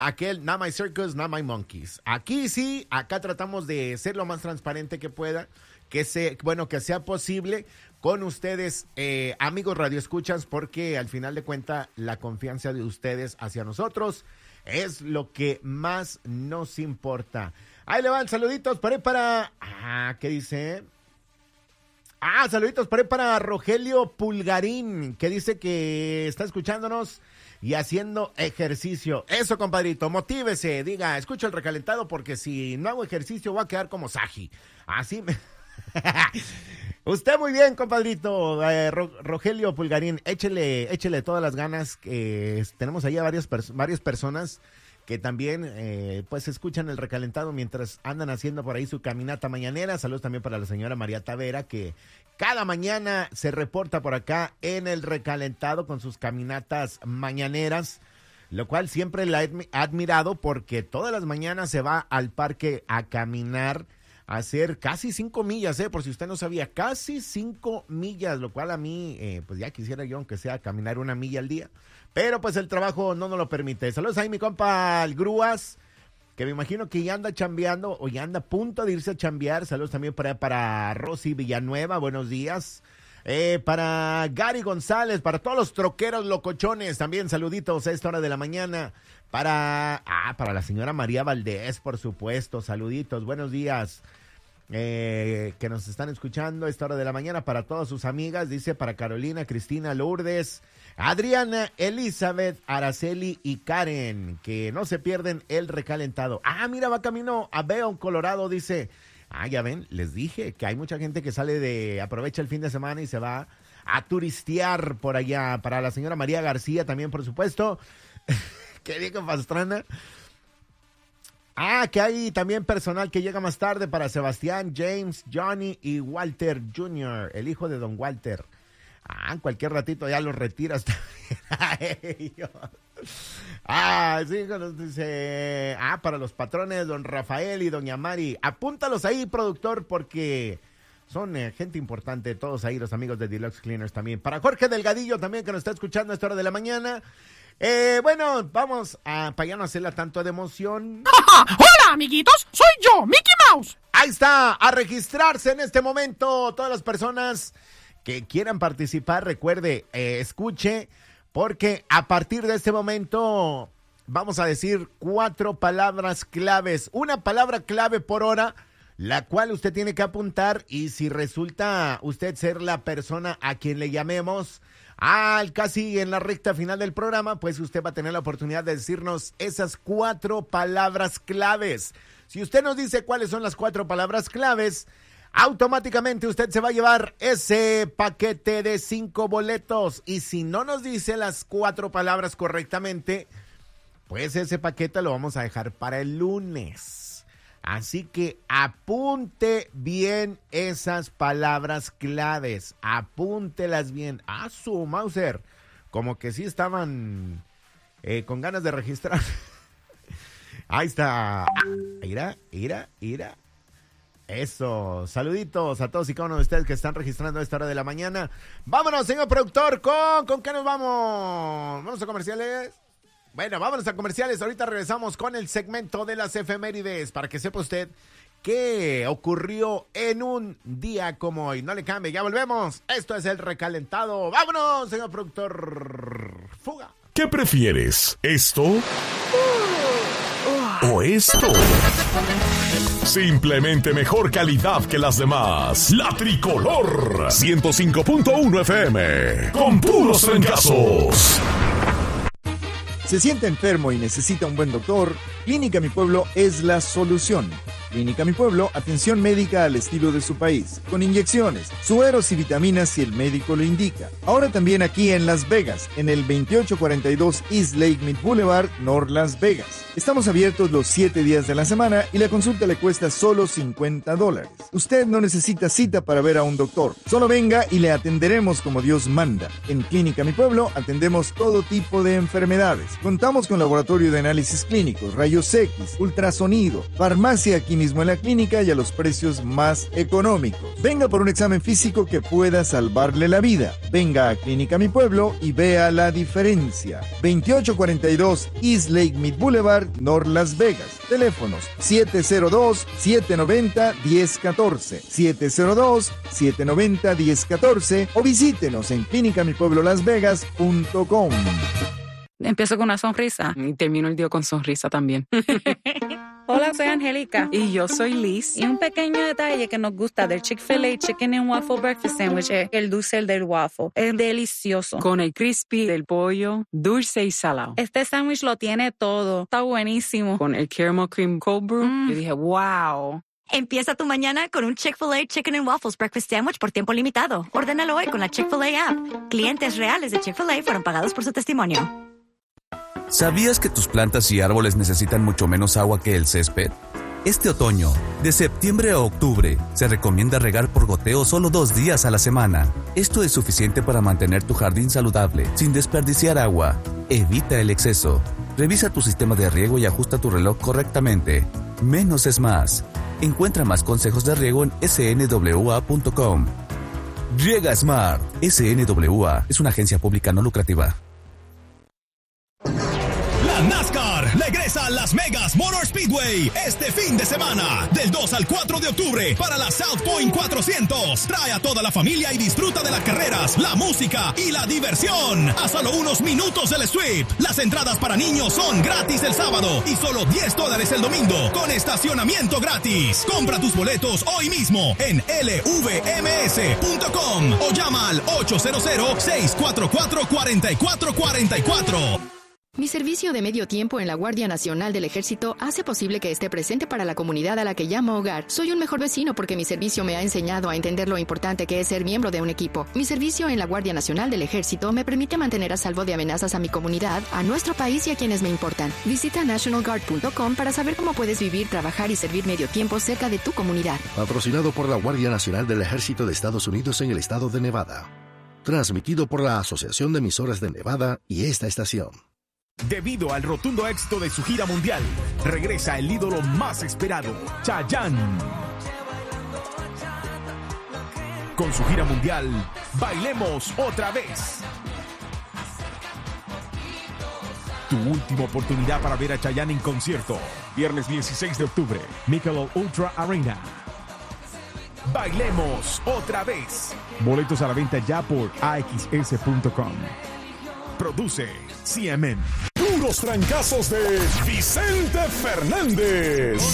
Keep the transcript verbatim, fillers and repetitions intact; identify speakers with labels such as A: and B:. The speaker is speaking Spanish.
A: aquel not my circus, not my monkeys. Aquí sí, acá tratamos de ser lo más transparente que pueda, que se, bueno, que sea posible con ustedes, eh, amigos radioescuchas, porque al final de cuentas la confianza de ustedes hacia nosotros es lo que más nos importa. Ahí le van saluditos por ahí para... Ah, ¿qué dice? Ah, saluditos por ahí para Rogelio Pulgarín, que dice que está escuchándonos y haciendo ejercicio. Eso, compadrito, motívese, diga, escucho el recalentado porque si no hago ejercicio voy a quedar como Saji. Así me... Usted muy bien, compadrito, eh, Ro- Rogelio Pulgarín, échele, échele todas las ganas. Eh, tenemos ahí a varias, pers- varias personas que también eh, pues escuchan el recalentado mientras andan haciendo por ahí su caminata mañanera. Saludos también para la señora María Tavera, que cada mañana se reporta por acá en el recalentado con sus caminatas mañaneras, lo cual siempre la he admirado porque todas las mañanas se va al parque a caminar, a hacer casi cinco millas, eh, por si usted no sabía, casi cinco millas, lo cual a mí, eh, pues ya quisiera yo, aunque sea caminar una milla al día, pero pues el trabajo no nos lo permite. Saludos ahí mi compa el Grúas, que me imagino que ya anda chambeando o ya anda a punto de irse a chambear. Saludos también para, para Rosy Villanueva, buenos días. Eh, para Gary González, para todos los troqueros locochones, también saluditos a esta hora de la mañana. Para, ah, para la señora María Valdés, por supuesto, saluditos, buenos días. Eh, que nos están escuchando a esta hora de la mañana, para todas sus amigas, dice para Carolina, Cristina, Lourdes, Adriana, Elizabeth, Araceli y Karen, que no se pierden el recalentado. Ah, mira, va camino a Beon, Colorado, dice. Ah, ya ven, les dije que hay mucha gente que sale de, aprovecha el fin de semana y se va a turistear por allá. Para la señora María García también, por supuesto. Que diga Pastrana. Ah, que hay también personal que llega más tarde para Sebastián, James, Johnny y Walter junior, el hijo de don Walter. Ah, en cualquier ratito ya los retiras también a ellos. Ah, sí, nos dice, ah, para los patrones, don Rafael y doña Mari. Apúntalos ahí, productor, porque son eh, gente importante, todos ahí, los amigos de Deluxe Cleaners también. Para Jorge Delgadillo también, que nos está escuchando a esta hora de la mañana. Eh, bueno, vamos a, para ya no hacerla tanto de emoción.
B: ¡Hola, amiguitos! ¡Soy yo, Mickey Mouse!
A: Ahí está, a registrarse en este momento todas las personas que quieran participar. Recuerde, eh, escuche, porque a partir de este momento vamos a decir cuatro palabras claves, una palabra clave por hora, la cual usted tiene que apuntar, y si resulta usted ser la persona a quien le llamemos al casi en la recta final del programa, pues usted va a tener la oportunidad de decirnos esas cuatro palabras claves. Si usted nos dice cuáles son las cuatro palabras claves, automáticamente usted se va a llevar ese paquete de cinco boletos. Y si no nos dice las cuatro palabras correctamente, pues ese paquete lo vamos a dejar para el lunes. Así que apunte bien esas palabras claves, apúntelas bien. Ah, su Mauser, como que sí estaban eh, con ganas de registrar. Ahí está. Ah, ira, ira, ira. Eso, saluditos a todos y cada uno de ustedes que están registrando a esta hora de la mañana. Vámonos, señor productor, ¿con, ¿con qué nos vamos? ¿Vamos a comerciales? Bueno, vámonos a comerciales. Ahorita regresamos con el segmento de las efemérides para que sepa usted qué ocurrió en un día como hoy. No le cambie, ya volvemos. Esto es el recalentado. ¡Vámonos, señor productor! ¡Fuga!
C: ¿Qué prefieres? ¿Esto o esto? Simplemente mejor calidad que las demás. La Tricolor ciento cinco punto uno F M con puros trancazos.
D: ¿Se siente enfermo y necesita un buen doctor? Clínica Mi Pueblo es la solución. Clínica Mi Pueblo, atención médica al estilo de su país, con inyecciones, sueros y vitaminas si el médico lo indica. Ahora también aquí en Las Vegas, en el veintiocho cuarenta y dos East Lake Mead Boulevard, North Las Vegas. Estamos abiertos los siete días de la semana y la consulta le cuesta solo cincuenta dólares. Usted no necesita cita para ver a un doctor. Solo venga y le atenderemos como Dios manda. En Clínica Mi Pueblo atendemos todo tipo de enfermedades. Contamos con laboratorio de análisis clínicos, rayos X, ultrasonido, farmacia química mismo en la clínica y a los precios más económicos. Venga por un examen físico que pueda salvarle la vida. Venga a Clínica Mi Pueblo y vea la diferencia. veintiocho cuarenta y dos East Lake Mead Boulevard, North Las Vegas. Teléfonos siete cero dos, siete nueve cero, uno cero uno cuatro, siete cero dos, siete nueve cero, uno cero uno cuatro o visítenos en clínica mi pueblo las vegas punto com.
E: Empiezo con una sonrisa y termino el día con sonrisa también.
F: Hola, soy Angélica.
E: Y yo soy Liz.
F: Y un pequeño detalle que nos gusta del Chick-fil-A Chicken and Waffle Breakfast Sandwich es el dulce del waffle. Es delicioso.
E: Con el crispy del pollo, dulce y salado.
F: Este sándwich lo tiene todo. Está buenísimo.
E: Con el caramel cream cold brew, mm. yo dije, wow.
G: Empieza tu mañana con un Chick-fil-A Chicken and Waffles Breakfast Sandwich por tiempo limitado. Ordénalo hoy con la Chick-fil-A app. Clientes reales de Chick-fil-A fueron pagados por su testimonio.
H: ¿Sabías que tus plantas y árboles necesitan mucho menos agua que el césped? Este otoño, de septiembre a octubre, se recomienda regar por goteo solo dos días a la semana. Esto es suficiente para mantener tu jardín saludable, sin desperdiciar agua. Evita el exceso. Revisa tu sistema de riego y ajusta tu reloj correctamente. Menos es más. Encuentra más consejos de riego en S N W A punto com. Riega Smart. S N W A es una agencia pública no lucrativa.
I: NASCAR regresa a Las Vegas Motor Speedway este fin de semana, del dos al cuatro de octubre, para la South Point cuatrocientos. Trae a toda la familia y disfruta de las carreras, la música y la diversión. A solo unos minutos del sweep. Las entradas para niños son gratis el sábado y solo diez dólares el domingo, con estacionamiento gratis. Compra tus boletos hoy mismo en L V M S punto com o llama al ocho cero cero, seis cuatro cuatro, cuatro cuatro cuatro cuatro.
J: Mi servicio de medio tiempo en la Guardia Nacional del Ejército hace posible que esté presente para la comunidad a la que llamo hogar. Soy un mejor vecino porque mi servicio me ha enseñado a entender lo importante que es ser miembro de un equipo. Mi servicio en la Guardia Nacional del Ejército me permite mantener a salvo de amenazas a mi comunidad, a nuestro país y a quienes me importan. Visita national guard punto com para saber cómo puedes vivir, trabajar y servir medio tiempo cerca de tu comunidad.
K: Patrocinado por la Guardia Nacional del Ejército de Estados Unidos en el estado de Nevada. Transmitido por la Asociación de Emisoras de Nevada y esta estación.
L: Debido al rotundo éxito de su gira mundial, regresa el ídolo más esperado, Chayanne. Con su gira mundial, Bailemos Otra Vez. Tu última oportunidad para ver a Chayanne en concierto, viernes dieciséis de octubre, Michelob Ultra Arena. Bailemos Otra Vez. Boletos a la venta ya por A X S punto com. Produce C M N.
C: Puros trancazos de Vicente Fernández.